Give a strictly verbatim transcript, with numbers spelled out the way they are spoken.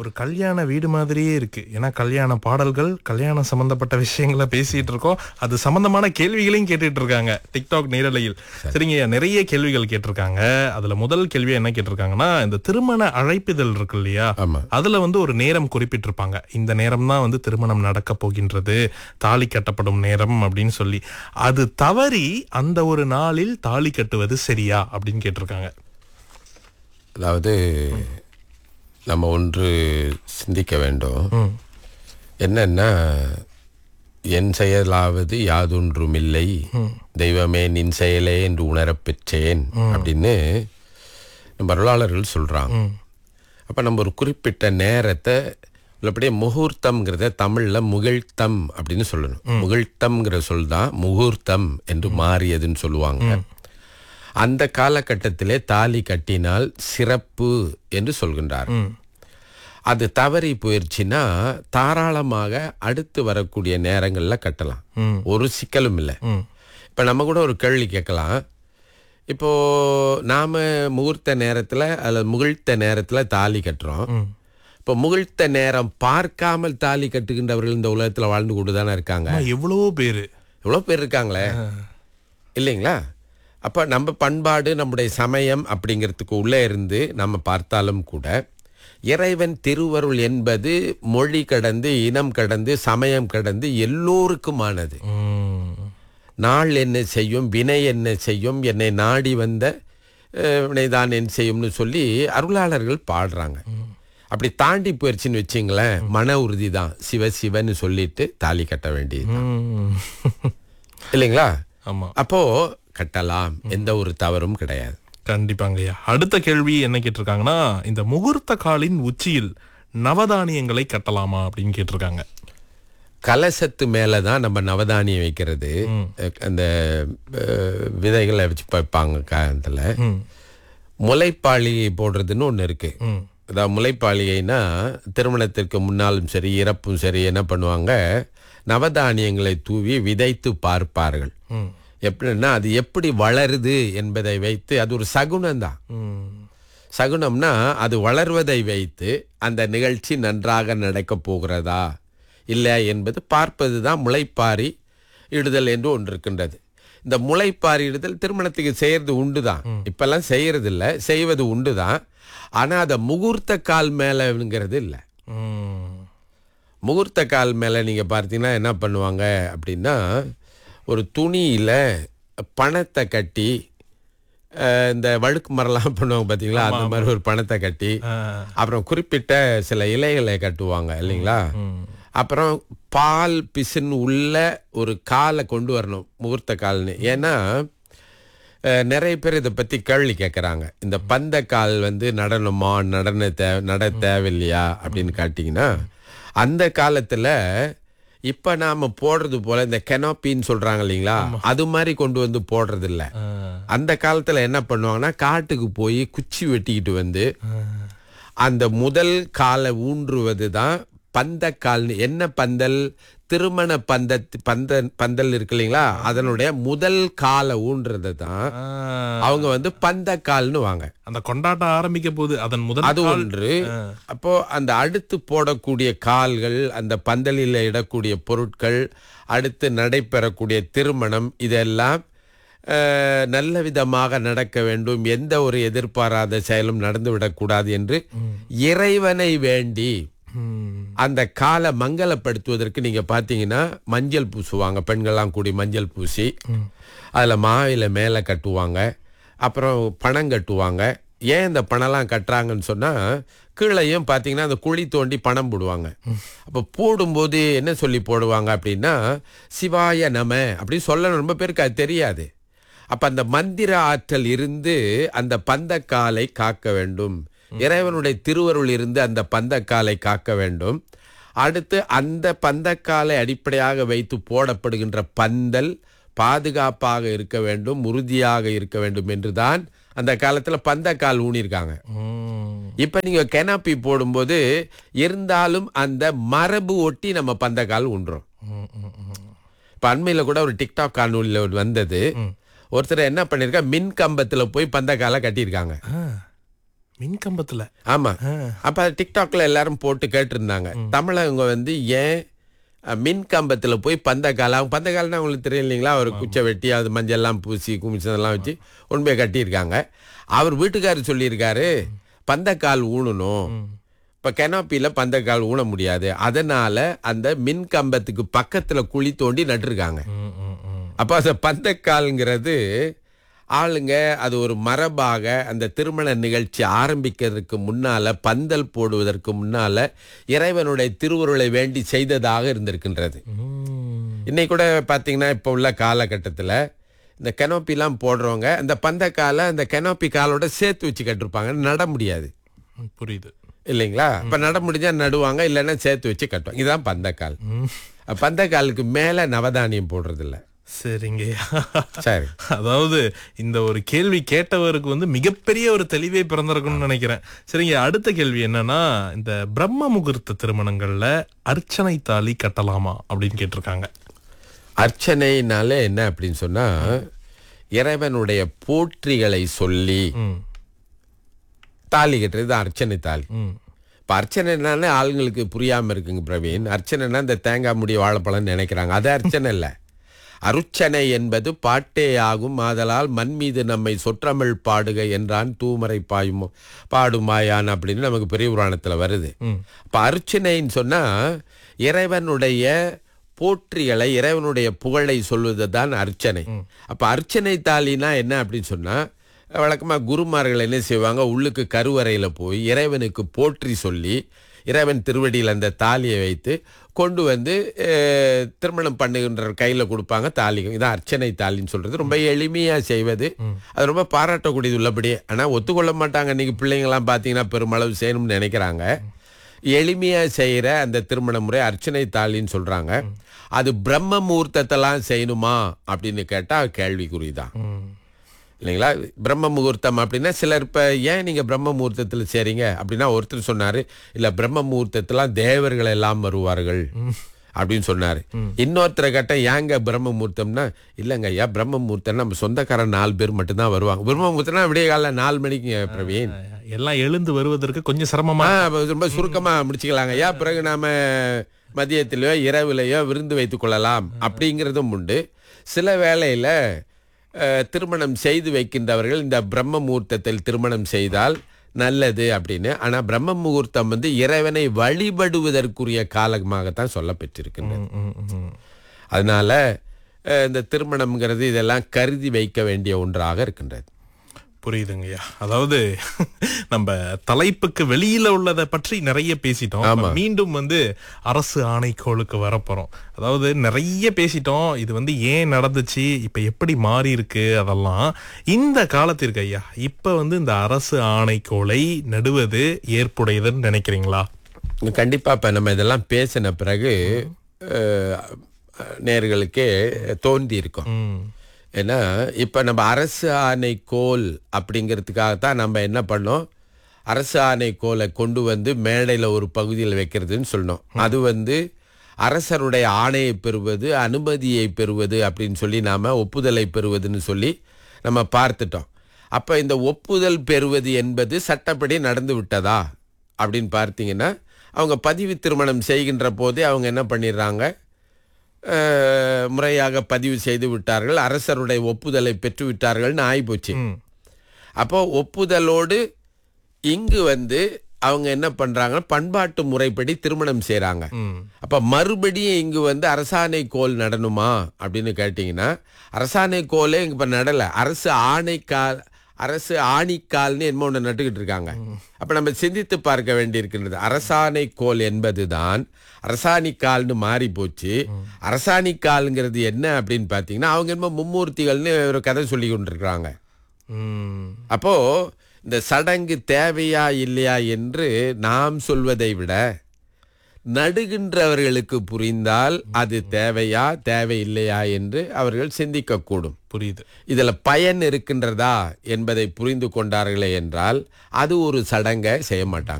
ஒரு கல்யாண வீடு மாதிரியே இருக்கு. ஏன்னா கல்யாண பாடல்கள், கல்யாணம் சம்பந்தப்பட்ட விஷயங்களை பேசிட்டு இருக்கோம். அது சம்பந்தமான கேள்விகளையும் கேட்டுட்டு இருக்காங்க டிக்டாக் நேரலையில். சரிங்க, நிறைய கேள்விகள் கேட்டிருக்காங்க. அதுல முதல் கேள்வி என்ன கேட்டிருக்காங்கன்னா, இந்த திருமண அழைப்பிதழ் இருக்கு இல்லையா, அதுல வந்து ஒரு நேரம் குறிப்பிட்டிருப்பாங்க. இந்த நேரம் தான் வந்து திருமணம் நடக்க போகின்றது, தாலி கட்டப்படும் நேரம் அப்படின்னு சொல்லி. அது தவறி அந்த ஒரு நாளில் தாலி கட்டுவது சரியா அப்படின்னு கேட்டிருக்காங்க. அதாவது நம்ம ஒன்று சிந்திக்க வேண்டும். என்னன்னா, என் செயலாவது யாதொன்றுமில்லை, தெய்வமே நின் செயலே என்று உணரப் பெற்றேன் அப்படின்னு நம்ம அருளாளர்கள் சொல்றாங்க. அப்ப நம்ம ஒரு குறிப்பிட்ட நேரத்தை அப்படியே முகூர்த்தம்ங்கிறத தமிழ்ல முகிழ்த்தம் அப்படின்னு சொல்லணும். முகிழ்த்தம்ங்கிற சொல் தான் முகூர்த்தம் என்று மாறியதுன்னு சொல்லுவாங்க. அந்த காலகட்டத்திலே தாலி கட்டினால் சிறப்பு என்று சொல்கின்றார். அது தவறி போயிடுச்சுன்னா தாராளமாக அடுத்து வரக்கூடிய நேரங்கள்ல கட்டலாம், ஒரு சிக்கலும் இல்லை. இப்ப நம்ம கூட ஒரு கேள்வி கேட்கலாம். இப்போ நாம முகூர்த்த நேரத்துல அல்லது முகிழ்த்த நேரத்துல தாலி கட்டுறோம். இப்போ முகிழ்த்த நேரம் பார்க்காமல் தாலி கட்டுகின்றவர்கள் இந்த உலகத்துல வாழ்ந்து கொண்டு தானே இருக்காங்க. எவ்வளவோ பேரு எவ்வளவு பேர் இருக்காங்களே, இல்லைங்களா? அப்ப நம்ம பண்பாடு, நம்முடைய சமயம் அப்படிங்கிறதுக்கு உள்ளே இருந்து நம்ம பார்த்தாலும் கூட இறைவன் திருவருள் என்பது மொழி கடந்து, இனம் கடந்து, சமயம் கடந்து எல்லோருக்குமானது. நாள் என்ன செய்யும், வினை என்ன செய்யும், என்னை நாடி வந்த வினைதான் என்ன செய்யும்னு சொல்லி அருளாளர்கள் பாடுறாங்க. அப்படி தாண்டி போயிடுச்சுன்னு வச்சிங்களேன், மன உறுதி தான், சிவ சிவன்னு சொல்லிட்டு தாலி கட்ட வேண்டியது இல்லைங்களா? அப்போ கட்டலாம், எந்த ஒரு தவறும் கிடையாது. கண்டிப்பாங்கய்யா. அடுத்த கேள்வி என்ன கேட்டிருக்காங்கன்னா, இந்த முகூர்த்த காலின் உச்சியில் நவதானியங்களை கட்டலாமா அப்படின்னு கேட்டிருக்காங்க. கலசத்து மேலதான் நம்ம நவதானியம் வைக்கிறது. அந்த விதைகளை வச்சு வைப்பாங்க காலத்துல. முளைப்பாளிகை போடுறதுன்னு ஒண்ணு இருக்கு. அதாவது முளைப்பாளிகைனா திருமணத்திற்கு முன்னாலும் சரி இறப்பும் சரி என்ன பண்ணுவாங்க, நவதானியங்களை தூவி விதைத்து பார்ப்பார்கள். எப்படின்னா அது எப்படி வளருது என்பதை வைத்து, அது ஒரு சகுனம் தான். சகுனம்னா அது வளர்வதை வைத்து அந்த நிகழ்ச்சி நன்றாக நடக்க போகிறதா இல்லை என்பது பார்ப்பது தான் முளைப்பாரி இடுதல் என்று ஒன்று இருக்கின்றது. இந்த முளைப்பாரி இடுதல் திருமணத்துக்கு செய்யறது உண்டு தான், இப்பெல்லாம் செய்யறது இல்லை, செய்வது உண்டு தான். ஆனா அதை முகூர்த்த கால் மேலங்கிறது இல்லை. முகூர்த்த கால் மேல நீங்க பார்த்தீங்கன்னா என்ன பண்ணுவாங்க அப்படின்னா, ஒரு துணியில பணத்தை கட்டி, இந்த வழுக்கு மரம்லாம் பண்ணுவாங்க பார்த்தீங்களா, அந்த மாதிரி ஒரு பணத்தை கட்டி, அப்புறம் குறிப்பிட்ட சில இலைகளை கட்டுவாங்க இல்லைங்களா. அப்புறம் பால் பிசின் உள்ள ஒரு காலை கொண்டு வரணும், முகூர்த்த கால்னு. ஏன்னா நிறைய பேர் இதை பத்தி கேள்வி கேட்கறாங்க. இந்த பந்த கால் வந்து நடனமா, நடன தேவை நட தேவையில்லையா அப்படின்னு காட்டிங்கன்னா, அந்த காலத்துல இப்ப நாம போடுறது போல இந்த கெனோப்பின்னு சொல்றாங்க இல்லைங்களா, அது மாதிரி கொண்டு வந்து போடுறது இல்ல. அந்த காலத்துல என்ன பண்ணுவாங்கன்னா, காட்டுக்கு போய் குச்சி வெட்டிக்கிட்டு வந்து அந்த முதல் காலை ஊன்றுவது தான் பந்த கால். என்ன பந்தல், திருமண பந்த பந்த பந்தல் இருக்கு இல்லைங்களா, அதனுடைய முதல் காலை ஊன்றது தான் அவங்க வந்து பந்த கால்னு வாங்க. அந்த கொண்டாட்டம் ஆரம்பிக்க போது அதன் முதல் அது ஒன்று. அப்போ அந்த அடுத்து போடக்கூடிய கால்கள், அந்த பந்தலில் இடக்கூடிய பொருட்கள், அடுத்து நடைபெறக்கூடிய திருமணம், இதெல்லாம் நல்ல விதமாக நடக்க வேண்டும், எந்த ஒரு எதிர்பாராத செயலும் நடந்துவிடக்கூடாது என்று இறைவனை வேண்டி அந்த காலை மங்களப்படுத்துவதற்கு நீங்க பாத்தீங்கன்னா மஞ்சள் பூசுவாங்க. பெண்கள்லாம் கூடி மஞ்சள் பூசி அதுல மாவில மேல கட்டுவாங்க, அப்புறம் பணம் கட்டுவாங்க. ஏன் இந்த பணம்லாம் கட்டுறாங்கன்னு சொன்னா, கீழையும் பாத்தீங்கன்னா அந்த குழி தோண்டி பணம் போடுவாங்க. அப்ப போடும்போது என்ன சொல்லி போடுவாங்க அப்படின்னா, சிவாய நம அப்படின்னு சொல்ல ரொம்ப பேருக்கு அது தெரியாது. அப்ப அந்த மந்திர ஆற்றல் இருந்து அந்த பந்தக்காலை காக்க வேண்டும், இறைவனுடைய திருவருள் இருந்து அந்த பந்தக்காலை காக்க வேண்டும். அடுத்து அந்த பந்தக்காலை அடிப்படையாக வைத்து போடப்படுகின்ற பந்தல் பாதுகாப்பாக இருக்க வேண்டும், உறுதியாக இருக்க வேண்டும் என்றுதான் அந்த காலத்துல பந்தக்கால் ஊனிருக்காங்க. இப்ப நீங்க கெனாப்பி போடும்போது இருந்தாலும் அந்த மரபு ஒட்டி நம்ம பந்தக்கால் ஊன்றோம். இப்ப அண்மையில கூட ஒரு டிக்டாக் காணொலியில வந்தது, ஒருத்தர் என்ன பண்ணிருக்கா, மின் கம்பத்துல போய் பந்தக்கால கட்டியிருக்காங்க. மின்கம்பத்துல. ஆமா. அப்ப டிக்டாக்ல எல்லாரும் போட்டு கேட்டிருந்தாங்க, தமிழவங்க வந்து ஏன் மின் கம்பத்துல போய் பந்தக்கால், அவங்க பந்தக்கால்னா அவங்களுக்கு தெரியும் இல்லைங்களா, ஒரு குச்சை வெட்டி அது மஞ்சள்லாம் பூசி குமிச்சதெல்லாம் வச்சு உண்மையை கட்டியிருக்காங்க. அவர் வீட்டுக்காரர் சொல்லியிருக்காரு, பந்தக்கால் ஊனணும், இப்ப கெனாப்பில பந்தக்கால் ஊன முடியாது, அதனால அந்த மின் கம்பத்துக்கு பக்கத்துல குழி தோண்டி நட்டுருக்காங்க. அப்ப அந்த பந்தக்கால்ங்கிறது ஆளுங்க அது ஒரு மரபாக அந்த திருமண நிகழ்ச்சி ஆரம்பிக்கிறதுக்கு முன்னால, பந்தல் போடுவதற்கு முன்னால இறைவனுடைய திருவுருளை வேண்டி செய்ததாக இருந்திருக்கின்றது. இன்னைக்கு கூட பாத்தீங்கன்னா இப்ப உள்ள காலகட்டத்தில் இந்த கெனோப்பிலாம் போடுறவங்க அந்த பந்தக்காலை அந்த கெனோப்பி காலோட சேர்த்து வச்சு கட்டிருப்பாங்க, நட முடியாது. புரியுது இல்லைங்களா? இப்ப நட முடிஞ்சா நடுவாங்க, இல்லைன்னா சேர்த்து வச்சு கட்டுவாங்க. இதுதான் பந்தக்கால். பந்தக்காலுக்கு மேல நவதானியம் போடுறது இல்ல. சரிங்க. சரி, அதாவது இந்த ஒரு கேள்வி கேட்டவருக்கு வந்து மிகப்பெரிய ஒரு தெளிவே பிறந்திருக்கும்னு நினைக்கிறேன். சரிங்க, அடுத்த கேள்வி என்னன்னா, இந்த பிரம்ம முகூர்த்த திருமணங்கள்ல அர்ச்சனை தாலி கட்டலாமா அப்படின்னு கேட்டிருக்காங்க. அர்ச்சனைனால என்ன அப்படின்னு சொன்னா, இறைவனுடைய போற்றிகளை சொல்லி தாலி கட்டுறது அர்ச்சனை தாலி. இப்ப அர்ச்சனைனாலே ஆளுங்களுக்கு புரியாம இருக்குங்க பிரவீன். அர்ச்சனைனா இந்த தேங்காய் முடி வாழைப்பழம் நினைக்கிறாங்க, அது அர்ச்சனை இல்ல. அருச்சனை என்பது பாட்டே ஆகும், ஆதலால் மண் மீது நம்மை சொற்றமிழ் பாடுக என்றான் தூமரை பாயும் பாடுமாயான் அப்படின்னு நமக்கு பெரிய புராணத்துல வருது. இப்ப அர்ச்சனைன்னு சொன்னா இறைவனுடைய போற்றிகளை, இறைவனுடைய புகழை சொல்வது தான் அர்ச்சனை. அப்ப அர்ச்சனை தாலினா என்ன அப்படின்னு சொன்னா, வழக்கமா குருமார்கள் என்ன செய்வாங்க, உள்ளுக்கு கருவறையில போய் இறைவனுக்கு போற்றி சொல்லி இறைவன் திருவடியில் அந்த தாலியை வைத்து கொண்டு வந்து திருமணம் பண்ணுகின்ற கையில கொடுப்பாங்க தாலி. இதான் அர்ச்சனை தாலின்னு சொல்றது. ரொம்ப எளிமையா செய்வது, அது ரொம்ப பாராட்டக்கூடியது உள்ளபடியே. ஆனா ஒத்துக்கொள்ள மாட்டாங்க. இன்னைக்கு பிள்ளைங்கலாம் பாத்தீங்கன்னா பெருமளவு செய்யணும்னு நினைக்கிறாங்க. எளிமையா செய்யற அந்த திருமண முறை அர்ச்சனை தாலின்னு சொல்றாங்க. அது பிரம்ம முகூர்த்தத்தெல்லாம் செய்யணுமா அப்படின்னு கேட்டா கேள்விக்குறிதான் இல்லைங்களா? பிரம்ம முகூர்த்தம் அப்படின்னா சிலர் இப்ப ஏன் நீங்க பிரம்ம முகூர்த்தத்துல செய்றீங்க அப்படின்னா, ஒருத்தர் சொன்னாரு, இல்ல பிரம்ம முகூர்த்தத்தெல்லாம் தேவர்கள் எல்லாம் வருவார்கள் அப்படின்னு சொன்னாரு. இன்னொருத்தரை கேட்ட ஏங்க பிரம்ம முகூர்த்தம்னா, இல்லங்க ஐயா பிரம்ம முகூர்த்தம் நம்ம சொந்தக்காரன் நாலு பேர் மட்டும்தான் வருவாங்க. பிரம்ம முகூர்த்தம்னா விடிய காலைல நாலு மணிக்கு பிரவீன், எல்லாம் எழுந்து வருவதற்கு கொஞ்சம் சிரமமா, ரொம்ப சுருக்கமா முடிச்சுக்கலாங்க ஐயா, பிறகு நாம மதியத்திலேயோ இரவுலையோ விருந்து வைத்துக் கொள்ளலாம் அப்படிங்கிறதும் உண்டு. சில வேளையில திருமணம் செய்து வைக்கின்றவர்கள் இந்த பிரம்ம முகூர்த்தத்தில் திருமணம் செய்தால் நல்லது அப்படின்னு. ஆனா பிரம்ம முகூர்த்தம் வந்து இறைவனை வழிபடுவதற்குரிய காலமாகத்தான் சொல்ல பெற்றிருக்கின்றது. அதனால இந்த திருமணம்ங்கிறது இதெல்லாம் கருதி வைக்க வேண்டிய ஒன்றாக இருக்கின்றது. புரியுதுங்கய்யா. அதாவது நம்ம தலைப்புக்கு வெளியில உள்ளதை பற்றி நிறைய பேசிட்டோம். மீண்டும் வந்து அரசு ஆணைக்கோளுக்கு வரப்போறோம். அதாவது நிறைய பேசிட்டோம், இது வந்து ஏன் நடந்துச்சு, இப்ப எப்படி மாறி இருக்கு, அதெல்லாம் இந்த காலத்திற்கு ஐயா இப்ப வந்து இந்த அரசு ஆணைக்கோளை நடுவது ஏற்புடையதுன்னு நினைக்கிறீங்களா? கண்டிப்பா. இப்ப நம்ம இதெல்லாம் பேசின பிறகு நேயர்களுக்கே தோன்றி இருக்கும். ஏன்னா இப்ப நம்ம அரசு ஆணைக்கோல் அப்படிங்கிறதுக்காகத்தான் நம்ம என்ன பண்ணோம், அரசு ஆணைக்கோலை கொண்டு வந்து மேடையில ஒரு பகுதியில் வைக்கிறதுன்னு சொன்னோம். அது வந்து அரசருடைய ஆணையை பெறுவது, அனுமதியை பெறுவது அப்படின்னு சொல்லி நாம ஒப்புதலை பெறுவதுன்னு சொல்லி நம்ம பார்த்துட்டோம். அப்ப இந்த ஒப்புதல் பெறுவது என்பது சட்டப்படி நடந்து விட்டதா அப்படின்னு பார்த்தீங்கன்னா, அவங்க பதிவு திருமணம் செய்கின்ற போதே அவங்க என்ன பண்ணிடுறாங்க, முறையாக பதிவு செய்து விட்டார்கள், அரசருடைய ஒப்புதலை பெற்று விட்டார்கள்னு ஆயிப்போச்சு. அப்போ ஒப்புதலோடு இங்கு வந்து அவங்க என்ன பண்றாங்க, பண்பாட்டு முறைப்படி திருமணம் செய்யறாங்க. அப்ப மறுபடியும் இங்கு வந்து அரசாணை கோல் நடணுமா அப்படின்னு கேட்டீங்கன்னா, அரசாணை கோலே இங்க இப்ப நடல, அரசு ஆணைக்கால், அரசு ஆணிக்கால்னு என்ன ஒன்று நட்டுக்கிட்டு இருக்காங்க. அப்ப நம்ம சிந்தித்து பார்க்க வேண்டியிருக்கின்றது. அரசாணை கோல் என்பதுதான் அரசாணிக்கால்னு மாறி போச்சு. அரசாணிக்கால்ங்கிறது என்ன அப்படின்னு பாத்தீங்கன்னா, அவங்க என்ன மும்மூர்த்திகள்னு ஒரு கதை சொல்லி கொண்டிருக்கிறாங்க. அப்போ இந்த சடங்கு தேவையா இல்லையா என்று நாம் சொல்வதை விட நடுகின்றவர்களுக்கு புரிந்தால் அது தேவையா தேவையில்லையா என்று அவர்கள் சிந்திக்க கூடும். புரியுது. இதுல பயன் இருக்கின்றதா என்பதை புரிந்து கொண்டார்களே என்றால் அது ஒரு சடங்கை செய்ய மாட்டாங்க.